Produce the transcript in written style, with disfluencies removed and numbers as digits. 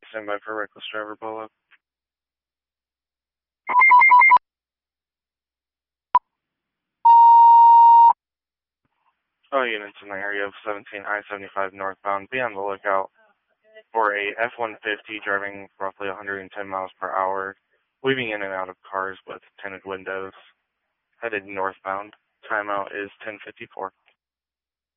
stand by for reckless driver pull-up. All units in the area of 17 I-75 northbound, be on the lookout for a F-150 driving roughly 110 miles per hour, weaving in and out of cars with tinted windows, headed northbound. Timeout is 10:54.